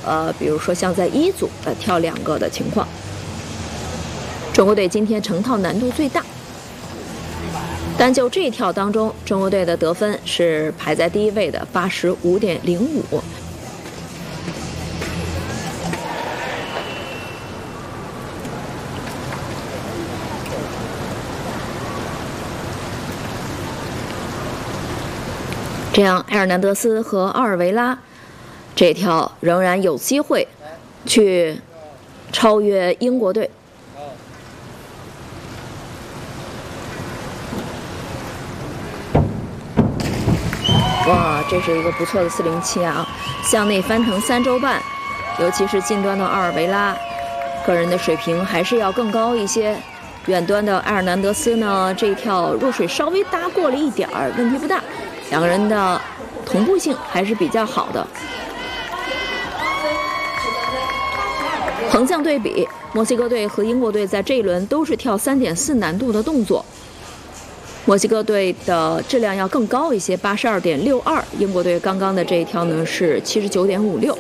比如说像在一组跳2个的情况。中国队今天成套难度最大，单就这一跳当中，中国队的得分是排在第1位的85.05。这样，埃尔南德斯和奥尔维拉这条仍然有机会去超越英国队。哇，这是一个不错的407啊！向内翻腾3周半，尤其是近端的奥尔维拉，个人的水平还是要更高一些。远端的埃尔南德斯呢，这一跳入水稍微搭过了一点儿，问题不大。2个人的同步性还是比较好的。横向对比，墨西哥队和英国队在这一轮都是跳3.4难度的动作。墨西哥队的质量要更高一些，82.62，英国队刚刚的这一跳呢是79.56。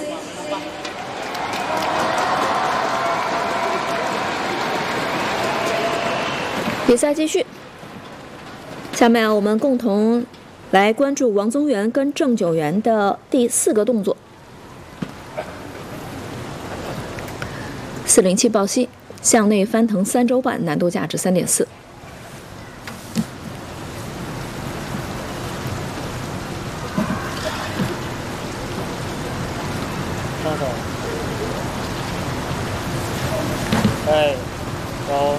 比赛继续，下面我们共同来关注王宗源跟郑九元的第4个动作。407抱膝，向内翻腾3周半，难度价值3.4。 上手，哎，高。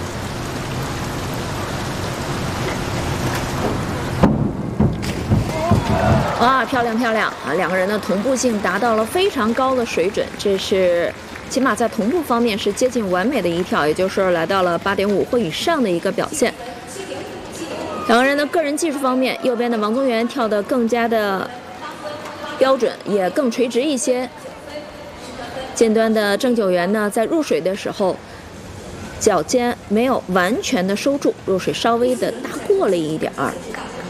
哇，漂亮漂亮啊！2个人的同步性达到了非常高的水准，这是起码在同步方面是接近完美的一跳，也就是来到了8.5或以上的一个表现。2个人的个人技术方面，右边的王宗源跳得更加的标准，也更垂直一些。近端的郑九元呢，在入水的时候，脚尖没有完全的收住，入水稍微的搭过了一点儿。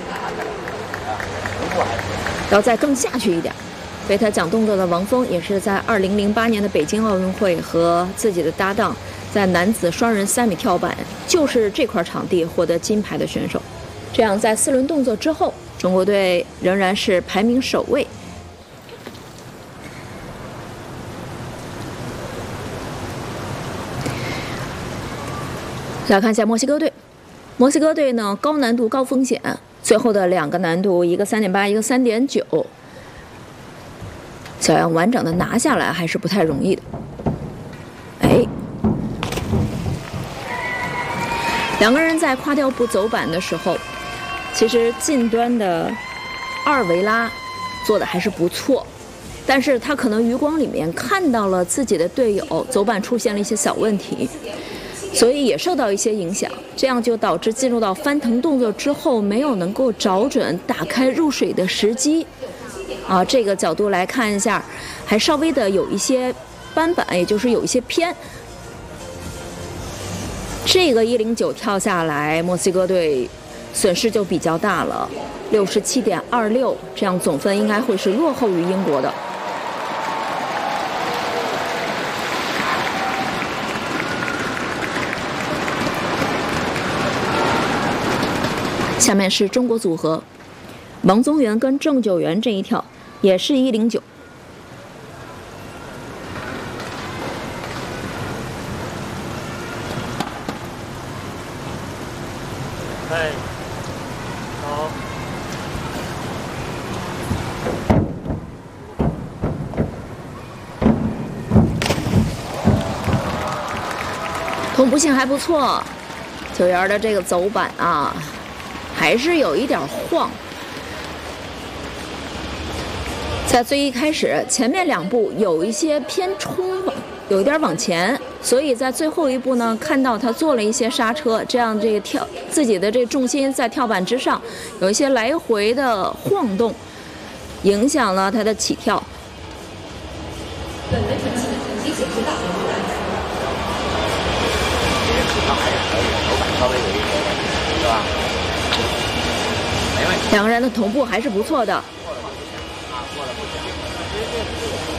要再更下去一点。为他讲动作的王峰也是在2008年的北京奥运会和自己的搭档在男子双人3米跳板，就是这块场地获得金牌的选手。这样在4轮动作之后，中国队仍然是排名首位。来看一下墨西哥队，墨西哥队呢高难度高风险。最后的2个难度，一个3.8，一个3.9，想要完整的拿下来还是不太容易的。哎，2个人在跨跳步走板的时候，其实近端的阿尔维拉做的还是不错，但是他可能余光里面看到了自己的队友走板出现了一些小问题。所以也受到一些影响，这样就导致进入到翻腾动作之后，没有能够找准打开入水的时机。啊，这个角度来看一下，还稍微的有一些斑板，也就是有一些偏。这个109跳下来，墨西哥队损失就比较大了，67.26，这样总分应该会是落后于英国的。下面是中国组合，王宗源跟郑九元这一跳也是109。 哎，好。 同步性还不错，九元的这个走板啊。还是有一点晃，在最一开始前面2步有一些偏冲，有一点往前，所以在最后一步呢，看到他做了一些刹车，这样这个跳自己的这重心在跳板之上有一些来回的晃动，影响了他的起跳。2个人的同步还是不错的。